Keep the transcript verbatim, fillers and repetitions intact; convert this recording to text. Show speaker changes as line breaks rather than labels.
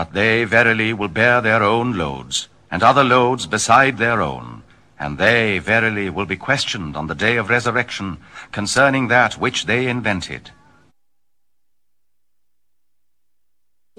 But they verily will bear their own loads, and other loads beside their own. And they verily will be questioned on the day of resurrection concerning that which they invented.